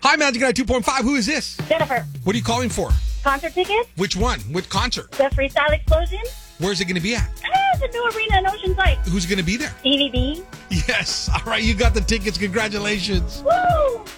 Hi, Magic 92.5. Who is this? Jennifer. What are you calling for? Concert ticket? Which one? What concert? The Freestyle Explosion? Where's it going to be at? The new arena in Oceanside. Who's going to be there? EVB. Yes. All right, you got the tickets. Congratulations. Woo!